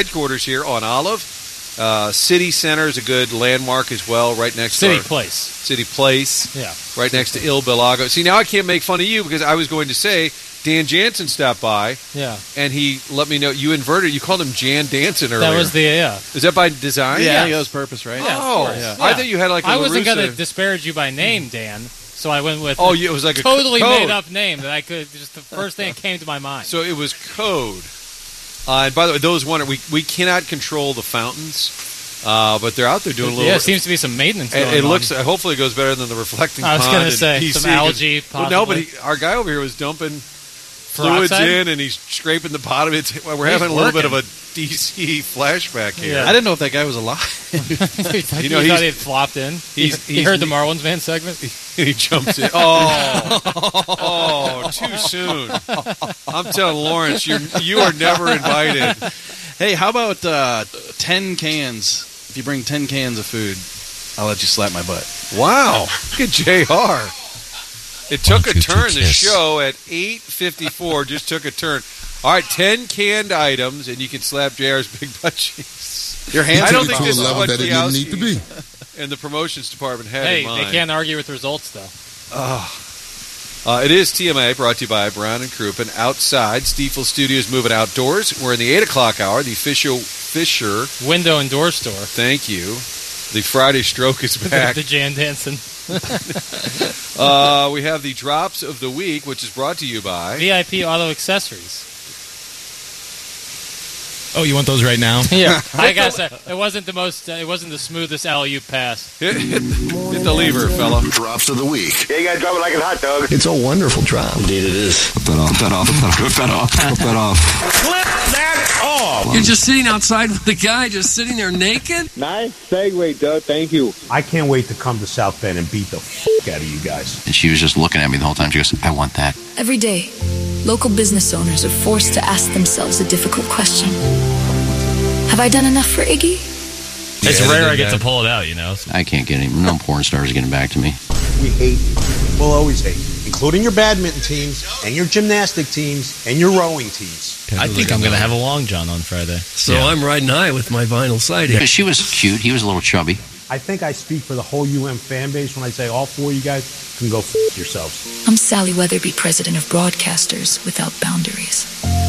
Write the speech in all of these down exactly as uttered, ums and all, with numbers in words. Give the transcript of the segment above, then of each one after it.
headquarters here on Olive. Uh, City Center is a good landmark as well, right next City to our, Place. City Place. Yeah. Right next to Il Belago. See, now I can't make fun of you because I was going to say Dan Jansen stopped by. Yeah. And he let me know you inverted. You called him Jan Danson earlier. That was the, yeah. Is that by design? Yeah, Yes. I think that was purpose, right? Yeah, oh, of course. yeah. Yeah. I thought you had like a I wasn't LaRussa- going to disparage you by name, Dan, so I went with Oh, a yeah, it was like a totally code. made-up name that I could, just the first thing that came to my mind. So it was code. Uh, and by the way, those wonder we we cannot control the fountains, uh, but they're out there doing a little. Yeah, it seems to be some maintenance going And it on. looks. Hopefully, it goes better than the reflecting I was pond. gonna in say, P C, some 'cause- algae, Well, no, but possibly. he, our guy over here was dumping fluids Peroxide? in, and he's scraping the bottom. It's we're He's having a little bit of working. a D C flashback here. Yeah. I didn't know if that guy was alive. you, You you know, thought he's- he had flopped in? he's- he he's- heard the Marlins Man segment? He jumps in. Oh, oh, too soon. I'm telling Lawrence, you you are never invited. Hey, how about uh, ten cans? If you bring ten cans of food, I'll let you slap my butt. Wow, look at J R. It took a One, two, two, turn. The kiss. show at eight fifty-four just took a turn. All right, ten canned items, and you can slap J R's big butt cheeks. Your hands I don't are think to this a is level what that it didn't need to be. Kwiatkowski and the promotions department had Hey, in mind. they can't argue with results, though. Uh, it is T M A, brought to you by Brown and Crouppen. Outside, Stiefel Studios moving outdoors. We're in the eight o'clock hour. The official Fisher, Window and door store. thank you. The Friday stroke is back. the Jan Danson. Uh, we have the drops of the week, which is brought to you by. V I P Auto Accessories. Oh, you want those right now? Yeah, I gotta say, it wasn't the most, uh, it wasn't the smoothest alley-oop pass. Hit, hit, hit the lever, fella. Drops of the week. Yeah, you gotta drop it like a hot dog. It's a wonderful drop. Indeed it is. Flip that off. That off. Flip that off. Flip that off. Flip that off! You're just sitting outside with the guy just sitting there naked? Nice segue, Doug. Thank you. I can't wait to come to South Bend and beat the f*** out of you guys. And she was just looking at me the whole time. She goes, I want that. Every day, local business owners are forced to ask themselves a difficult question. Have I done enough for Iggy? It's rare I get to pull it out, you know. I can't get any. No porn stars are getting back to me. We hate you. We'll always hate you, including your badminton teams and your gymnastic teams and your rowing teams. I think I'm going to have a long john on Friday. So Yeah. I'm riding high with my vinyl siding. She was cute. He was a little chubby. I think I speak for the whole U M fan base when I say all four of you guys can go f*** yourselves. I'm Sally Weatherby, president of Broadcasters Without Boundaries.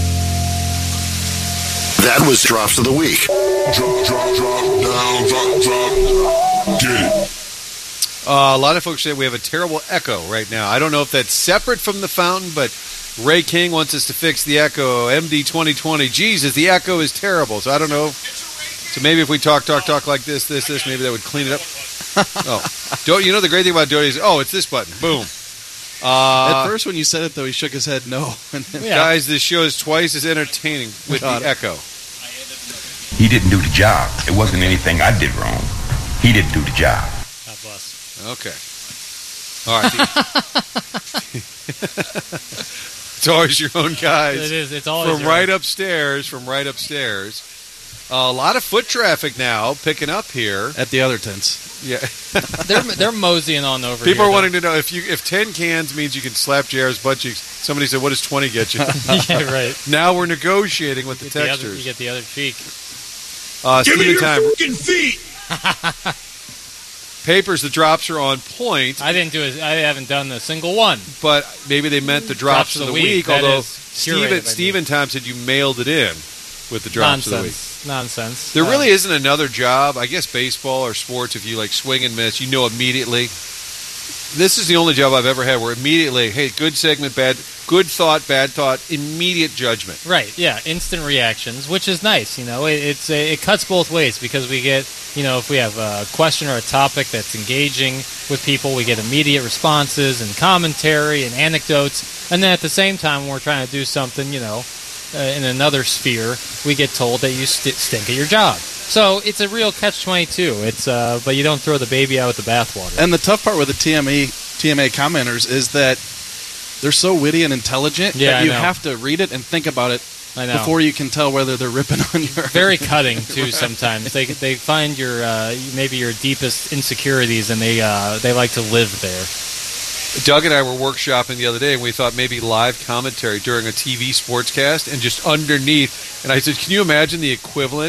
That was drops of the week. Drop, drop, drop, down, drop, drop. Get it. Uh, a lot of folks say we have a terrible echo right now. I don't know if that's separate from the fountain, but Ray King wants us to fix the echo. M D twenty twenty. Jesus, the echo is terrible. So I don't know. So maybe if we talk, talk, talk like this, this, this, maybe that would clean it up. Oh, don't you know the great thing about Doty is, oh, it's this button. Boom. Uh, At first, when you said it, though, he shook his head no. And then, Yeah. Guys, this show is twice as entertaining with God. the echo. He didn't do the job. It wasn't anything I did wrong. He didn't do the job. God bless. Okay. All right. It's always your own guys. It is. It's always From your right own. upstairs, from right upstairs. Uh, a lot of foot traffic now picking up here. at the other tents. Yeah. They're they're moseying on over People here. are wanting to know if you if ten cans means you can slap J R's butt cheeks. Somebody said, "What does twenty get you?" Yeah, right. Now we're negotiating with the You get the other, texters. you get the other cheek. Uh, Steven Time. fucking feet! Papers, the drops are on point, I didn't do it. I haven't done a single one. but maybe they meant the drops, of the week. That although is curated Steven, by me. Steven Time said you mailed it in with the drops of the week. Nonsense. Nonsense. There Uh, really isn't another job, I guess baseball or sports, if you like swing and miss, you know immediately. This is the only job I've ever had where immediately, hey, good segment, bad, good thought, bad thought, immediate judgment. Right, yeah, instant reactions, which is nice. You know, it, it's a, it cuts both ways because we get, you know, if we have a question or a topic that's engaging with people, we get immediate responses and commentary and anecdotes, and then at the same time, when we're trying to do something, you know, uh, in another sphere, we get told that you st- stink at your job. So it's a real catch twenty-two. It's uh, but you don't throw the baby out with the bathwater. And the tough part with the T M A T M A commenters is that they're so witty and intelligent Yeah, that I you know. have to read it and think about it I know. before you can tell whether they're ripping on your. Very cutting too. Sometimes they they find your uh, maybe your deepest insecurities, and they uh, they like to live there. Doug and I were workshopping the other day, and we thought maybe live commentary during a T V sportscast and just underneath. And I said, can you imagine the equivalent